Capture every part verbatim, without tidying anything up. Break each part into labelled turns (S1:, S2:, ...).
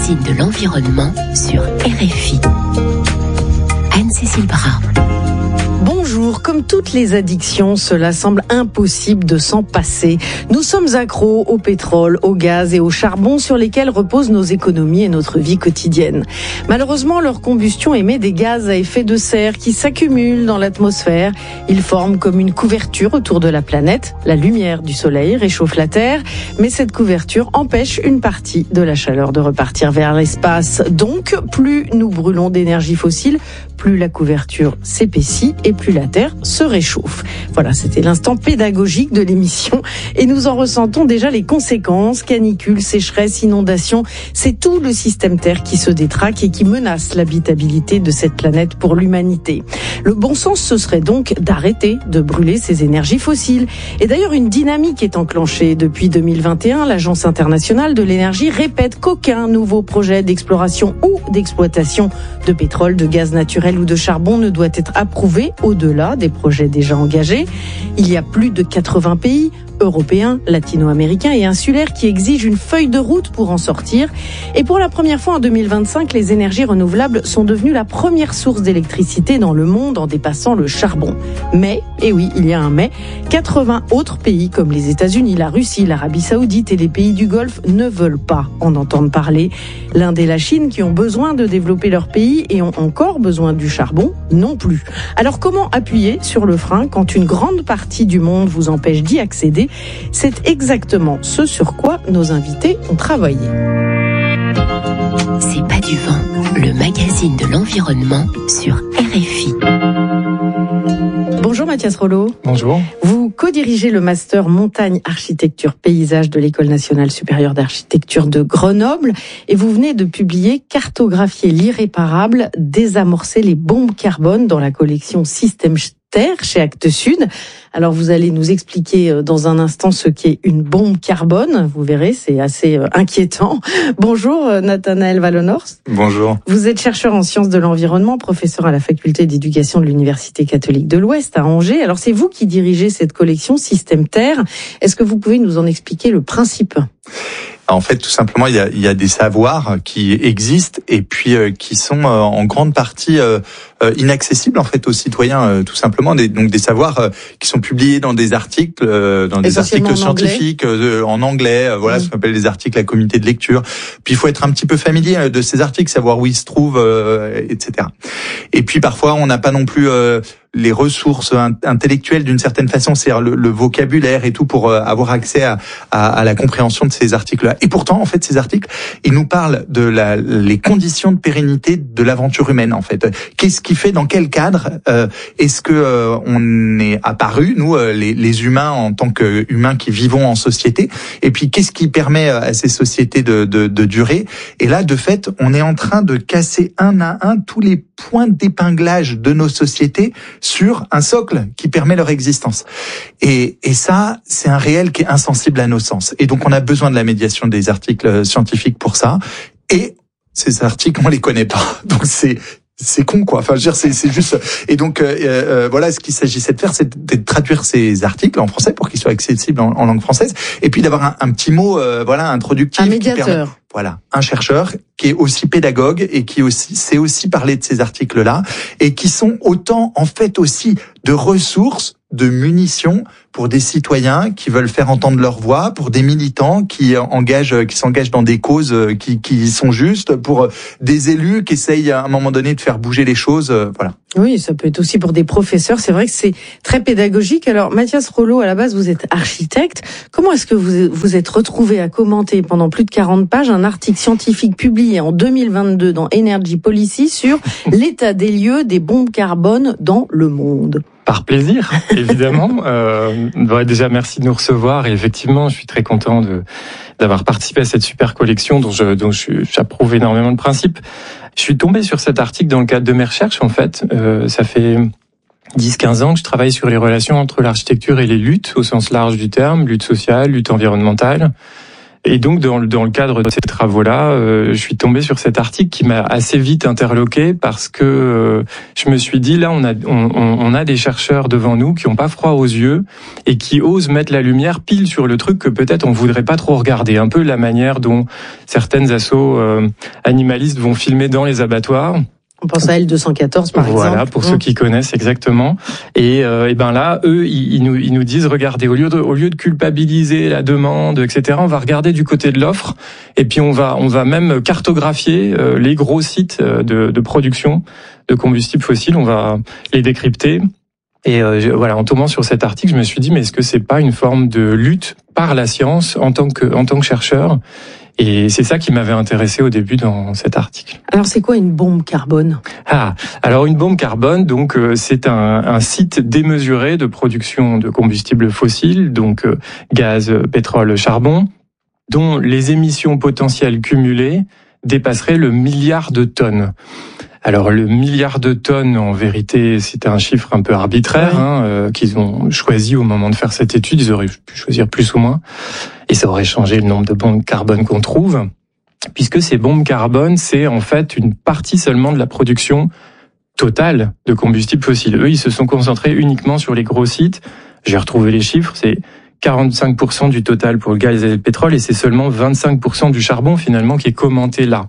S1: magazine de l'environnement sur R F I. Anne-Cécile Bras.
S2: Bonjour, comme toutes les addictions, cela semble impossible de s'en passer. Nous sommes accros au pétrole, au gaz et au charbon sur lesquels reposent nos économies et notre vie quotidienne. Malheureusement, leur combustion émet des gaz à effet de serre qui s'accumulent dans l'atmosphère. Ils forment comme une couverture autour de la planète. La lumière du soleil réchauffe la Terre, mais cette couverture empêche une partie de la chaleur de repartir vers l'espace. Donc, plus nous brûlons d'énergie fossile, plus la couverture s'épaissit et plus la Terre se réchauffe. Voilà, c'était l'instant pédagogique de l'émission et nous en ressentons déjà les conséquences. Canicules, sécheresse, inondations, c'est tout le système Terre qui se détraque et qui menace l'habitabilité de cette planète pour l'humanité. Le bon sens, ce serait donc d'arrêter de brûler ces énergies fossiles. Et d'ailleurs, une dynamique est enclenchée. Depuis deux mille vingt et un, l'Agence internationale de l'énergie répète qu'aucun nouveau projet d'exploration ou d'exploitation de pétrole, de gaz naturel ou de charbon ne doit être approuvé au-delà des projets déjà engagés. Il y a plus de quatre-vingts pays européens, latino-américains et insulaires qui exigent une feuille de route pour en sortir. Et pour la première fois en deux mille vingt-cinq, les énergies renouvelables sont devenues la première source d'électricité dans le monde en dépassant le charbon. Mais, et oui, il y a un mais, quatre-vingts autres pays comme les États-Unis, la Russie, l'Arabie Saoudite et les pays du Golfe ne veulent pas en entendre parler. L'Inde et la Chine, qui ont besoin de développer leur pays et ont encore besoin du charbon, non plus. Alors comment appuyer sur le frein quand une grande partie du monde vous empêche d'y accéder ? C'est exactement ce sur quoi nos invités ont travaillé.
S1: C'est pas du vent, le magazine de l'environnement sur R F I.
S2: Bonjour Mathias Rollo.
S3: Bonjour.
S2: Vous co-dirigez le master Montagne Architecture Paysage de l'École nationale supérieure d'architecture de Grenoble et vous venez de publier Cartographier l'irréparable, désamorcer les bombes carbone dans la collection Système Terre chez Actes Sud. Alors vous allez nous expliquer dans un instant ce qu'est une bombe carbone. Vous verrez, c'est assez inquiétant. Bonjour Nathanaël Vallonhorst.
S3: Bonjour.
S2: Vous êtes chercheur en sciences de l'environnement, professeur à la faculté d'éducation de l'Université catholique de l'Ouest à Angers. Alors c'est vous qui dirigez cette collection Système Terre. Est-ce que vous pouvez nous en expliquer le principe ?
S3: En fait, tout simplement, il y a, il y a des savoirs qui existent et puis euh, qui sont euh, en grande partie euh, inaccessibles en fait aux citoyens, euh, tout simplement. Des, donc des savoirs euh, qui sont publiés dans des articles, euh, dans des articles scientifiques anglais. Euh, en anglais. Euh, voilà, mmh. ce qu'on appelle des articles à comité de lecture. Puis il faut être un petit peu familier de ces articles, savoir où ils se trouvent, euh, et cetera. Et puis parfois, on n'a pas non plus euh, les ressources intellectuelles d'une certaine façon, c'est-à-dire le, le vocabulaire et tout pour euh, avoir accès à, à, à la compréhension de ces articles-là. Et pourtant, en fait, ces articles, ils nous parlent de la, les conditions de pérennité de l'aventure humaine, en fait. Qu'est-ce qui fait, dans quel cadre euh, est-ce que euh, on est apparu, nous, euh, les, les humains, en tant qu'humains qui vivons en société, et puis qu'est-ce qui permet à ces sociétés de, de, de durer. Et là, de fait, on est en train de casser un à un tous les points d'épinglage de nos sociétés sur un socle qui permet leur existence. Et, et ça, c'est un réel qui est insensible à nos sens. Et donc, on a besoin de la médiation des articles scientifiques pour ça. Et ces articles, on les connaît pas. Donc, c'est c'est con, quoi. Enfin, je veux dire, c'est, c'est juste. Et donc, euh, euh, voilà, ce qu'il s'agissait de faire, c'est de traduire ces articles en français pour qu'ils soient accessibles en, en langue française, et puis d'avoir un, un petit mot, euh, voilà, introductif.
S2: Un médiateur.
S3: Voilà, un chercheur qui est aussi pédagogue et qui aussi sait aussi parler de ces articles-là et qui sont autant en fait aussi de ressources, de munitions pour des citoyens qui veulent faire entendre leur voix, pour des militants qui engagent, qui s'engagent dans des causes qui, qui sont justes, pour des élus qui essayent à un moment donné de faire bouger les choses, voilà.
S2: Oui, ça peut être aussi pour des professeurs. C'est vrai que c'est très pédagogique. Alors, Mathias Rollo, à la base, vous êtes architecte. Comment est-ce que vous vous êtes retrouvé à commenter pendant plus de quarante pages un article scientifique publié en deux mille vingt-deux dans Energy Policy sur l'état des lieux des bombes carbone dans le monde?
S4: Par plaisir, évidemment. euh, bah déjà, merci de nous recevoir. Et effectivement, je suis très content de d'avoir participé à cette super collection dont je dont je, j'approuve énormément le principe. Je suis tombé sur cet article dans le cadre de mes recherches. En fait, euh, ça fait dix quinze ans que je travaille sur les relations entre l'architecture et les luttes, au sens large du terme, lutte sociale, lutte environnementale. Et donc dans le dans le cadre de ces travaux-là, euh, je suis tombé sur cet article qui m'a assez vite interloqué parce que euh, je me suis dit là on a on, on a des chercheurs devant nous qui ont pas froid aux yeux et qui osent mettre la lumière pile sur le truc que peut-être on voudrait pas trop regarder, un peu la manière dont certaines assos euh, animalistes vont filmer dans les abattoirs.
S2: On pense à L deux cent quatorze par
S4: voilà,
S2: exemple.
S4: Voilà, pour mmh. ceux qui connaissent exactement. Et, euh, et ben là, eux, ils, ils, nous, ils nous disent, regardez, au lieu de, au lieu de culpabiliser la demande, et cetera, on va regarder du côté de l'offre, et puis on va, on va même cartographier euh, les gros sites de, de production de combustibles fossiles. On va les décrypter. Et euh, voilà, en tombant sur cet article, je me suis dit, mais est-ce que c'est pas une forme de lutte par la science en tant que, en tant que chercheur? Et c'est ça qui m'avait intéressé au début dans cet article.
S2: Alors c'est quoi une bombe carbone ?
S4: Ah, alors une bombe carbone, donc euh, c'est un, un site démesuré de production de combustibles fossiles, donc euh, gaz, pétrole, charbon, dont les émissions potentielles cumulées dépasseraient le milliard de tonnes. Alors le milliard de tonnes, en vérité, c'est un chiffre un peu arbitraire, ouais. hein, euh, qu'ils ont choisi au moment de faire cette étude. Ils auraient pu choisir plus ou moins, et ça aurait changé le nombre de bombes carbone qu'on trouve, puisque ces bombes carbone, c'est en fait une partie seulement de la production totale de combustibles fossiles. Eux, ils se sont concentrés uniquement sur les gros sites. J'ai retrouvé les chiffres, c'est quarante-cinq pour cent du total pour le gaz et le pétrole, et c'est seulement vingt-cinq pour cent du charbon finalement qui est commenté là.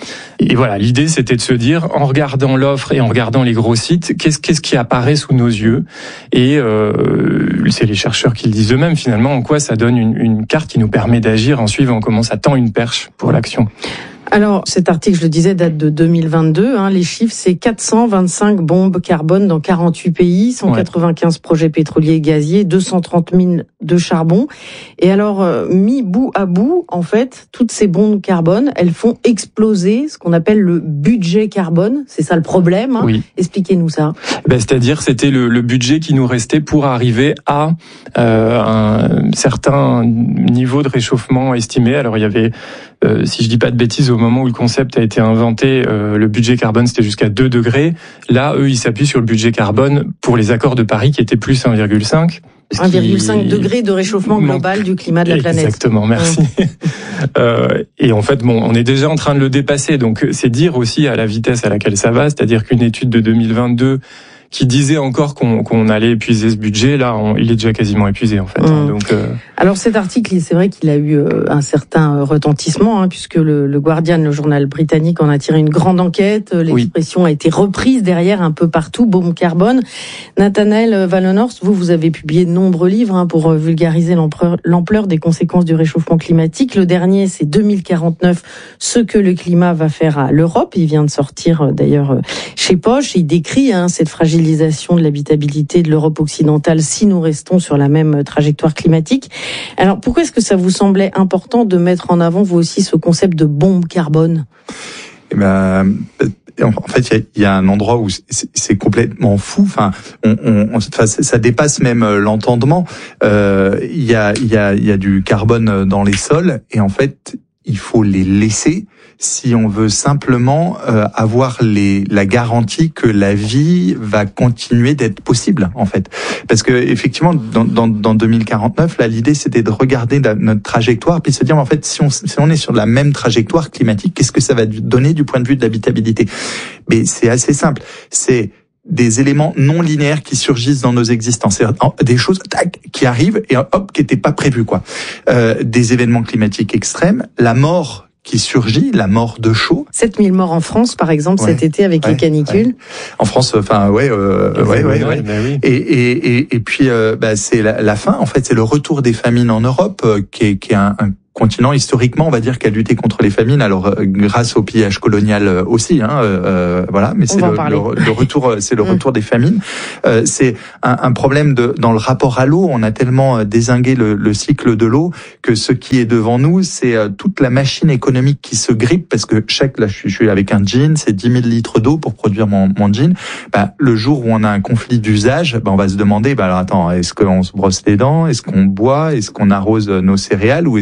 S4: Et voilà, l'idée c'était de se dire, en regardant l'offre et en regardant les gros sites, qu'est-ce, qu'est-ce qui apparaît sous nos yeux ? Et euh, c'est les chercheurs qui le disent eux-mêmes finalement, en quoi ça donne une, une carte qui nous permet d'agir en suivant comment ça tend une perche pour l'action.
S2: Alors, cet article, je le disais, date de deux mille vingt-deux. Hein, les chiffres, c'est quatre cent vingt-cinq bombes carbone dans quarante-huit pays, cent quatre-vingt-quinze ouais. projets pétroliers et gaziers, deux cent trente mines de charbon. Et alors, euh, mis bout à bout, en fait, toutes ces bombes carbone, elles font exploser ce qu'on appelle le budget carbone. C'est ça le problème. Hein.
S4: Oui.
S2: Expliquez-nous ça.
S4: Ben, c'est-à-dire, c'était le, le budget qui nous restait pour arriver à euh, un certain niveau de réchauffement estimé. Alors, il y avait, euh, si je dis pas de bêtises, au moment où le concept a été inventé, euh, le budget carbone, c'était jusqu'à deux degrés. Là, eux, ils s'appuient sur le budget carbone pour les accords de Paris qui étaient plus un virgule cinq.
S2: un virgule cinq degrés de réchauffement global du climat de la planète.
S4: Exactement, merci. Mmh. euh, et en fait, bon, on est déjà en train de le dépasser. Donc, c'est dire aussi à la vitesse à laquelle ça va. C'est-à-dire qu'une étude de deux mille vingt-deux qui disait encore qu'on, qu'on allait épuiser ce budget, là, on, il est déjà quasiment épuisé, en fait. Mmh. Donc, euh...
S2: Alors, cet article, c'est vrai qu'il a eu euh, un certain retentissement, hein, puisque le, le Guardian, le journal britannique, en a tiré une grande enquête. L'expression oui. a été reprise derrière un peu partout, bombe carbone. Nathanaël Wallenhorst, vous, vous avez publié de nombreux livres hein, pour vulgariser l'ampleur, l'ampleur des conséquences du réchauffement climatique. Le dernier, c'est deux mille quarante-neuf, ce que le climat va faire à l'Europe. Il vient de sortir, d'ailleurs, chez Poche. Il décrit hein, cette fragilité de l'habitabilité de l'Europe occidentale si nous restons sur la même trajectoire climatique. Alors, pourquoi est-ce que ça vous semblait important de mettre en avant, vous aussi, ce concept de bombe carbone ?
S3: Eh ben, en fait, il y, y a un endroit où c'est, c'est complètement fou. Enfin, on, on, on, ça dépasse même l'entendement. Euh, il y a, il y a, il y a du carbone dans les sols, et en fait, il faut les laisser si on veut simplement euh, avoir les, la garantie que la vie va continuer d'être possible, en fait. Parce que effectivement, dans, dans, dans deux mille quarante-neuf, là, l'idée c'était de regarder la, notre trajectoire, puis se dire, en fait, si on, si on est sur la même trajectoire climatique, qu'est-ce que ça va donner du point de vue de l'habitabilité ? Mais c'est assez simple. C'est des éléments non linéaires qui surgissent dans nos existences, des choses tac, qui arrivent et hop, qui n'étaient pas prévues, quoi. Euh, des événements climatiques extrêmes, la mort qui surgit, la mort de chaud.
S2: sept mille morts en France, par exemple, ouais, cet été avec ouais, les canicules.
S3: Ouais. En France, enfin, ouais, euh, ouais, ouais, ouais. Ben oui. Et, et, et, et puis, euh, bah, c'est la, la fin. En fait, c'est le retour des famines en Europe, euh, qui est, qui est un, un continent historiquement, on va dire, qui a lutté contre les famines. Alors, euh, grâce au pillage colonial euh, aussi, hein, euh, voilà. Mais c'est le, le, le retour, c'est le retour des famines. Euh, c'est un, un problème de dans le rapport à l'eau. On a tellement dézingué le, le cycle de l'eau que ce qui est devant nous, c'est euh, toute la machine économique qui se grippe, parce que chaque, là, je suis, je suis avec un jean, c'est dix mille litres d'eau pour produire mon, mon jean. Bah, le jour où on a un conflit d'usage, bah, on va se demander, bah, alors attends, est-ce qu'on se brosse les dents, est-ce qu'on boit, est-ce qu'on arrose nos céréales, ou est-ce qu'on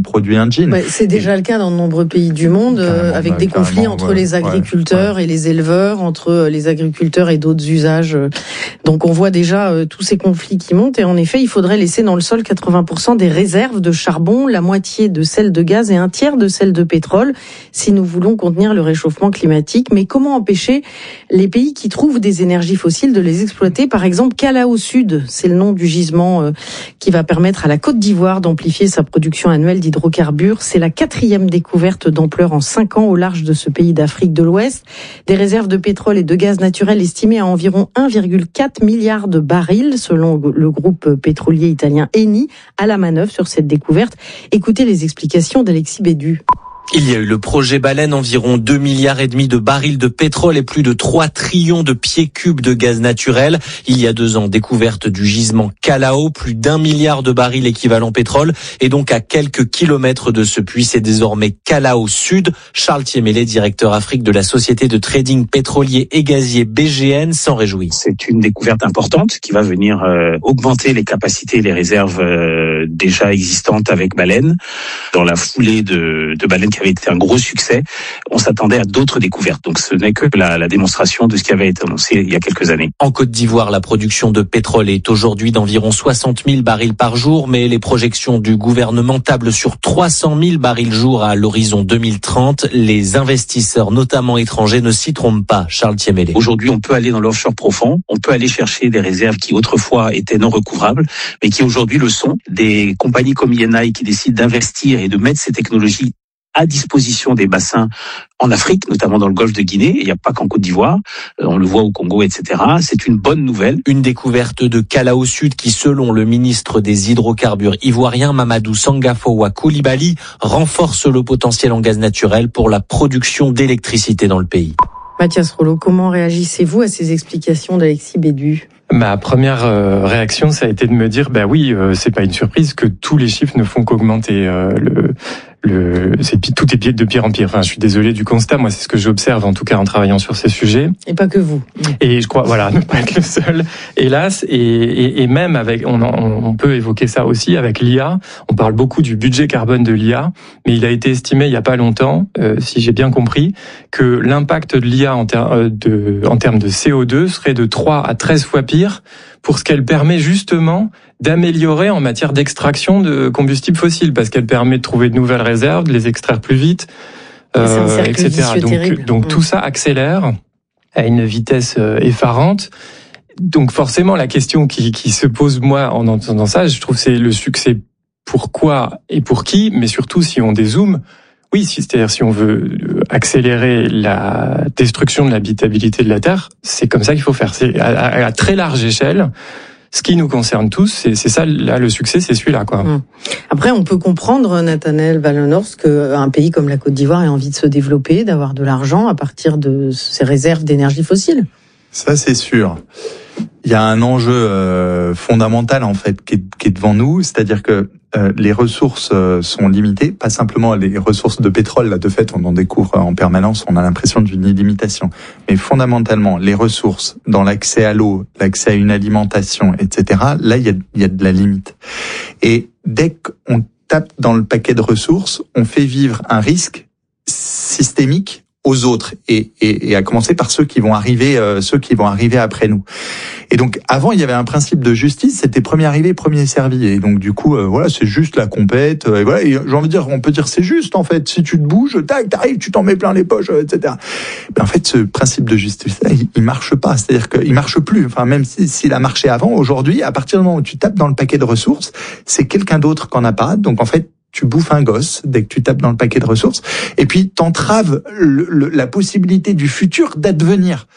S3: produit un jean.
S2: Ouais, c'est déjà et, le cas dans de nombreux pays du monde, euh, avec des conflits entre ouais, les agriculteurs ouais, ouais. et les éleveurs, entre les agriculteurs et d'autres usages. Donc on voit déjà euh, tous ces conflits qui montent. Et en effet, il faudrait laisser dans le sol quatre-vingts pour cent des réserves de charbon, la moitié de celles de gaz et un tiers de celles de pétrole, si nous voulons contenir le réchauffement climatique. Mais comment empêcher les pays qui trouvent des énergies fossiles de les exploiter? Par exemple, Calao Sud, c'est le nom du gisement euh, qui va permettre à la Côte d'Ivoire d'amplifier sa production annuelle d'hydrocarbures. C'est la quatrième découverte d'ampleur en cinq ans au large de ce pays d'Afrique de l'Ouest. Des réserves de pétrole et de gaz naturel estimées à environ un virgule quatre milliard de barils, selon le groupe pétrolier italien Eni, à la manœuvre sur cette découverte. Écoutez les explications d'Alexis Bédu.
S5: Il y a eu le projet Baleine, environ deux milliards et demi de barils de pétrole et plus de trois trillions de pieds cubes de gaz naturel. Il y a deux ans, découverte du gisement Calao, plus d'un milliard de barils équivalent pétrole. Et donc à quelques kilomètres de ce puits, c'est désormais Calao Sud. Charles Thiémélé, directeur Afrique de la société de trading pétrolier et gazier B G N, s'en réjouit.
S6: C'est une découverte importante qui va venir euh, augmenter les capacités et les réserves euh, déjà existantes avec Baleine. Dans la foulée de, de Baleine, qui avait été un gros succès, on s'attendait à d'autres découvertes. Donc ce n'est que la, la démonstration de ce qui avait été annoncé il y a quelques années.
S5: En Côte d'Ivoire, la production de pétrole est aujourd'hui d'environ soixante mille barils par jour, mais les projections du gouvernement tablent sur trois cent mille barils jour à l'horizon deux mille trente. Les investisseurs, notamment étrangers, ne s'y trompent pas. Charles Thiémélé.
S6: Aujourd'hui, on peut aller dans l'offshore profond, on peut aller chercher des réserves qui autrefois étaient non recouvrables, mais qui aujourd'hui le sont. Des compagnies comme I N I qui décident d'investir et de mettre ces technologies à disposition des bassins en Afrique, notamment dans le golfe de Guinée. Il n'y a pas qu'en Côte d'Ivoire, on le voit au Congo, et cetera. C'est une bonne nouvelle.
S5: Une découverte de Calao Sud qui, selon le ministre des hydrocarbures ivoirien Mamadou Sangafowa Coulibaly, renforce le potentiel en gaz naturel pour la production d'électricité dans le pays.
S2: Mathias Rollo, comment réagissez-vous à ces explications d'Alexis Bédu ?
S4: Ma première euh, réaction, ça a été de me dire, bah oui, euh, c'est pas une surprise que tous les chiffres ne font qu'augmenter. Euh, le, le, c'est tout est de pire en pire. Enfin, je suis désolé du constat. Moi, c'est ce que j'observe en tout cas en travaillant sur ces sujets.
S2: Et pas que vous.
S4: Et je crois, voilà, ne pas être le seul, hélas. Et, et, et même avec, on, on peut évoquer ça aussi avec l'I A. On parle beaucoup du budget carbone de l'I A, mais il a été estimé il y a pas longtemps, euh, si j'ai bien compris, que l'impact de l'I A en, ter- de, en termes de C O deux serait de trois à treize fois pire pour ce qu'elle permet justement d'améliorer en matière d'extraction de combustibles fossiles, parce qu'elle permet de trouver de nouvelles réserves, de les extraire plus vite, euh, et cetera. Donc, terrible. donc mmh. tout ça accélère à une vitesse effarante. Donc forcément, la question qui, qui se pose, moi, en entendant ça, je trouve c'est le succès pourquoi et pour qui, mais surtout si on dézoome, oui, c'est-à-dire si on veut accélérer la destruction de l'habitabilité de la Terre, c'est comme ça qu'il faut faire. C'est à, à, à très large échelle. Ce qui nous concerne tous, c'est, c'est ça, là, le succès, c'est celui-là, quoi.
S2: Hum. Après, on peut comprendre, Nathanaël Wallenhorst, qu'un pays comme la Côte d'Ivoire ait envie de se développer, d'avoir de l'argent à partir de ses réserves d'énergie fossile.
S3: Ça, c'est sûr. Il y a un enjeu euh, fondamental, en fait, qui est, qui est devant nous, c'est-à-dire que euh, les ressources euh, sont limitées, pas simplement les ressources de pétrole, là, de fait, on en découvre en permanence, on a l'impression d'une illimitation, mais fondamentalement, les ressources dans l'accès à l'eau, l'accès à une alimentation, et cetera, là, il y a, il y a de la limite. Et dès qu'on tape dans le paquet de ressources, on fait vivre un risque systémique aux autres, et, et, et à commencer par ceux qui vont arriver, euh, ceux qui vont arriver après nous. Et donc, avant, il y avait un principe de justice, c'était premier arrivé, premier servi. Et donc, du coup, euh, voilà, c'est juste la compète. Euh, et voilà, et j'ai envie de dire, on peut dire, c'est juste, en fait. Si tu te bouges, tac, t'arrives, tu t'en mets plein les poches, euh, et cetera. Mais en fait, ce principe de justice, là, il, il marche pas. C'est-à-dire qu'il marche plus. Enfin, même si, s'il a marché avant, aujourd'hui, à partir du moment où tu tapes dans le paquet de ressources, c'est quelqu'un d'autre qu'en a pas. Donc, en fait, tu bouffes un gosse dès que tu tapes dans le paquet de ressources, et puis t'entraves le, le, la possibilité du futur d'advenir.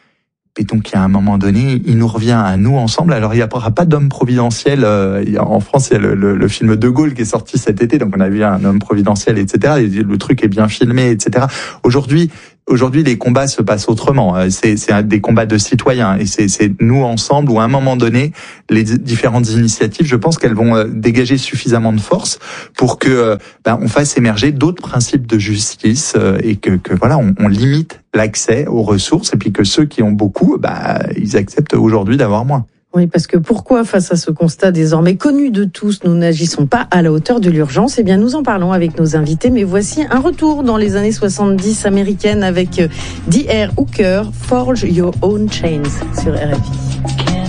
S3: Et donc, il y a un moment donné, il nous revient à nous ensemble. Alors, il n'y aura pas d'homme providentiel. Euh, en France, il y a le, le, le film De Gaulle qui est sorti cet été, donc on a vu un homme providentiel, et cetera. Et le truc est bien filmé, et cetera. Aujourd'hui, aujourd'hui, les combats se passent autrement. C'est, c'est des combats de citoyens, et c'est, c'est nous ensemble, où à un moment donné, les différentes initiatives, je pense qu'elles vont dégager suffisamment de force pour que ben, on fasse émerger d'autres principes de justice, et que, que voilà, on, on limite l'accès aux ressources, et puis que ceux qui ont beaucoup, bah, ils acceptent aujourd'hui d'avoir moins.
S2: Oui, parce que pourquoi, face à ce constat désormais connu de tous, nous n'agissons pas à la hauteur de l'urgence? Eh bien, nous en parlons avec nos invités, mais voici un retour dans les années soixante-dix américaines avec D R Hooker, Forge Your Own Chains sur R F I.